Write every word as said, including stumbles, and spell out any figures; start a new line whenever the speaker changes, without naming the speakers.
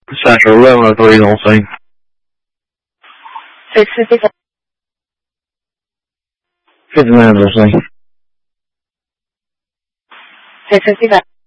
三十任何多一种声音。
再次这个。
一直那样的声音。
再次这个。